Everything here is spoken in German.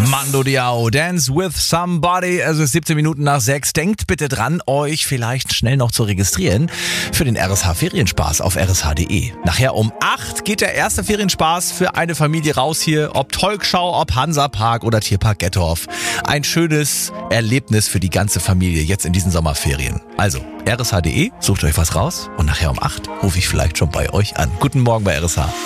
Mando Diao, Dance with Somebody. Es ist 17 Minuten nach 6. Denkt bitte dran, euch vielleicht schnell noch zu registrieren für den RSH Ferienspaß auf rsh.de. Nachher um 8 geht der erste Ferienspaß für eine Familie raus hier. Ob Tolkschau, ob Hansapark oder Tierpark Gettorf. Ein schönes Erlebnis für die ganze Familie jetzt in diesen Sommerferien. Also rsh.de, sucht euch was raus und nachher um 8 rufe ich vielleicht schon bei euch an. Guten Morgen bei RSH.